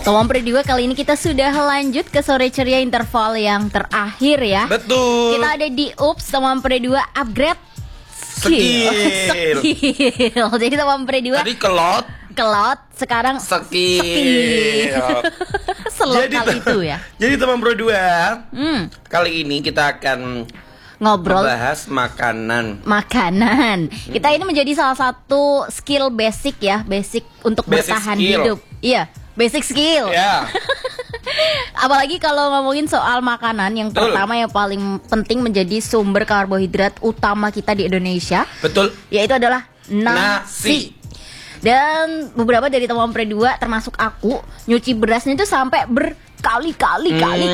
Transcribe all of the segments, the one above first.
Tomam Pre 2, kali ini kita sudah lanjut ke sore ceria interval yang terakhir ya. Betul. Kita ada di UPS Tomam Pre 2 upgrade Skill. Jadi Tomam Pre 2 Tadi kelot, sekarang skill. selokal itu ya. Jadi teman Pro 2, kali ini kita akan Ngobrol membahas makanan. Kita ini menjadi salah satu skill basic ya, basic untuk Basic bertahan skill. hidup. Iya, basic skill. Ya. Apalagi kalau ngomongin soal makanan, yang Betul. pertama yang paling penting menjadi sumber karbohidrat utama kita di Indonesia, Betul. yaitu adalah Nasi. Dan beberapa dari teman Pre 2 termasuk aku nyuci berasnya itu sampai berkali-kali.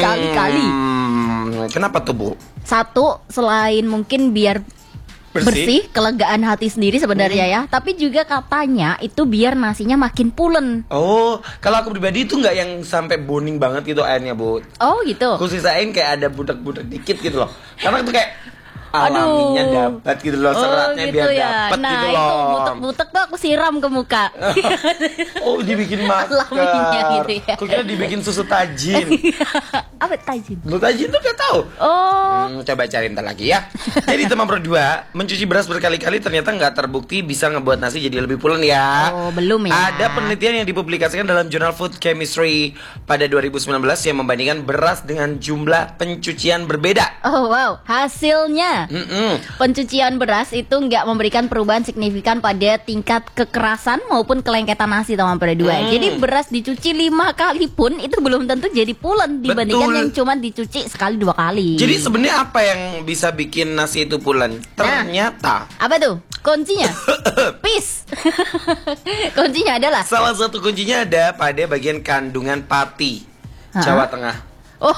Kenapa tuh, Bu? Satu, selain mungkin biar bersih, kelegaan hati sendiri sebenarnya ya, tapi juga katanya itu biar nasinya makin pulen. Oh, kalau aku pribadi itu nggak yang sampai boning banget gitu airnya, Bu. Oh gitu. Aku sisain kayak ada budak-budak dikit gitu loh. Karena itu kayak Aduh. alaminya dapat gitu loh, seratnya gitu biar ya. dapat Nah gitu itu loh. butek-butek tuh aku siram ke muka. Oh, dibikin masker. Alaminya gitu ya. Aku kira dibikin susu tajin. Apa tajin? Susu tajin tuh gak tahu. Oh, Coba cari ntar lagi ya. Jadi teman Pro 2, mencuci beras berkali-kali ternyata nggak terbukti bisa ngebuat nasi jadi lebih pulen ya. Oh, belum ya. Ada penelitian yang dipublikasikan dalam jurnal Food Chemistry pada 2019 yang membandingkan beras dengan jumlah pencucian berbeda. oh wow, hasilnya pencucian beras itu nggak memberikan perubahan signifikan pada tingkat kekerasan maupun kelengketan nasi teman Pre 2. Jadi beras dicuci 5 kali pun itu belum tentu jadi pulen dibandingkan Betul. yang cuma dicuci sekali 2 kali. Jadi sebenarnya apa yang bisa bikin nasi itu pulen? Ternyata Apa tuh? Kuncinya? Peace. Kuncinya adalah salah satu kuncinya ada pada bagian kandungan pati, Jawa Tengah. oh.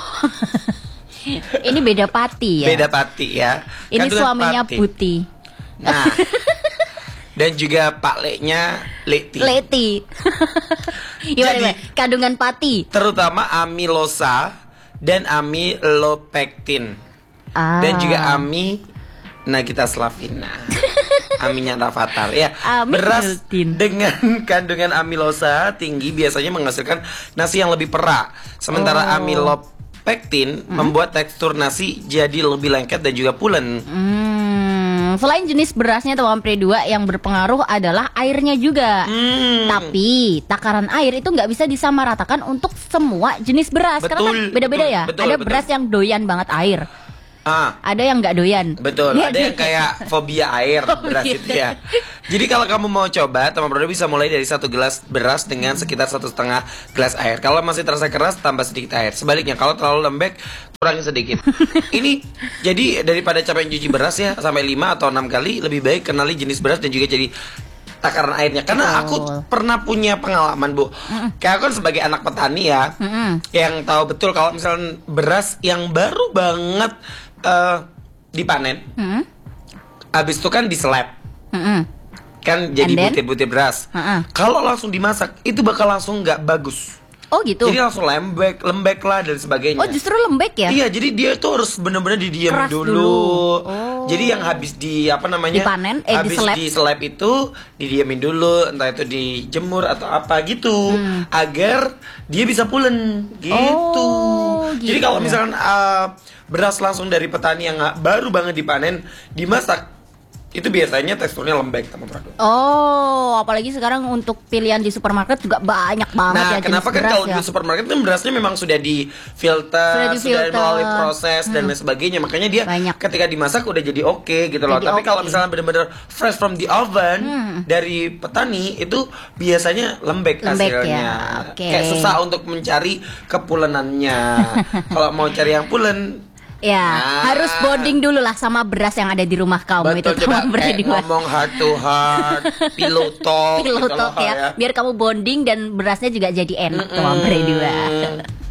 Ini beda pati ya. Beda pati ya. Ini Kandungan suaminya pati. Buti. Nah, dan juga Pak Leknya Leti. Leti. Gimana? Kandungan pati. Terutama amilosa dan amilopektin. Dan juga Nagita Slavina. Aminya Rafathar ya. Beras Amiltin. dengan kandungan amilosa tinggi biasanya menghasilkan nasi yang lebih perak. Sementara amilopektin membuat tekstur nasi jadi lebih lengket dan juga pulen. Selain jenis berasnya teman Pre 2 yang berpengaruh adalah airnya juga. Tapi takaran air itu nggak bisa disamaratakan untuk semua jenis beras. Karena kan Betul, beda-beda ya. betul, Ada betul. beras yang doyan banget air. Ada yang nggak doyan. Betul, Iya, ada yang kayak fobia air beras Fobia itu ya. Jadi kalau kamu mau coba, teman Pro 2 bisa mulai dari 1 gelas beras dengan sekitar 1,5 gelas air. Kalau masih terasa keras, tambah sedikit air. Sebaliknya, kalau terlalu lembek, kurangi sedikit. Ini jadi daripada capek cuci beras ya sampai 5 atau 6 kali, lebih baik kenali jenis beras dan juga jadi takaran airnya. Karena aku pernah punya pengalaman, Bu. Kayak aku kan sebagai anak petani ya, yang tahu betul kalau misalnya beras yang baru banget dipanen, habis itu kan diseleb, kan jadi And then? butir-butir beras. Kalau langsung dimasak, itu bakal langsung nggak bagus. Oh gitu. Jadi langsung lembek lah dan sebagainya. Oh justru lembek ya? Iya, jadi dia tuh harus benar-benar didiam Keras dulu. dulu. Jadi yang habis Dipanen, habis diseleb. diseleb itu didiamin dulu, entah itu dijemur atau apa gitu, agar dia bisa pulen gitu. Jadi gitu kalau ya. misalkan beras langsung dari petani yang baru banget dipanen, dimasak, itu biasanya teksturnya lembek, teman Pro 2. Oh, apalagi sekarang untuk pilihan di supermarket juga banyak banget Nah, ya kenapa jenis kan beras kalau ya. di supermarket kan berasnya memang sudah difilter, sudah melalui proses dan lain sebagainya. Makanya dia Banyak. ketika dimasak udah jadi oke gitu loh. Jadi Tapi kalau oke. misalnya benar-benar fresh from the oven dari petani, itu biasanya lembek Lembek hasilnya. ya, oke. Kayak susah untuk mencari kepulenannya. Kalau mau cari yang pulen, Ya, harus bonding dulu lah sama beras yang ada di rumah kamu itu betul, coba teman Pre kayak 2. ngomong heart to heart, pillow talk, Pillow gitu talk loh, ya. Biar kamu bonding dan berasnya juga jadi enak teman Pre 2.